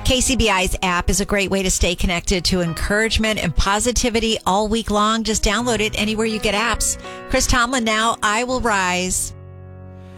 KCBI's app is a great way to stay connected to encouragement and positivity all week long. Just download it anywhere you get apps. Chris Tomlin now, I Will Rise.